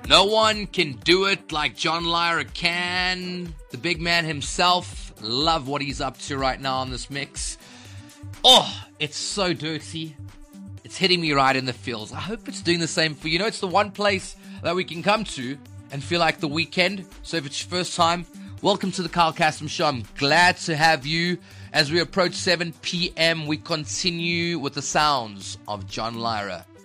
No one can do it like John Lyra can. The big man himself. Love what he's up to right now on this mix. Oh, it's so dirty. It's hitting me right in the feels. I hope it's doing the same for you. You know, it's the one place that we can come to and feel like the weekend. So if it's your first time, welcome to the Kyle Castam Show. I'm glad to have you. As we approach 7 p.m., we continue with the sounds of John Lyra.